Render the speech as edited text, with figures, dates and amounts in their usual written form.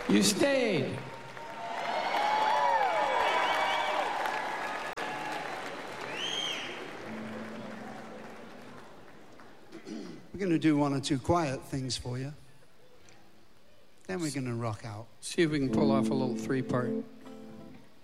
You stayed. We're going to do one or two quiet things for you. Then we're going to rock out. See if we can pull off a little three-part.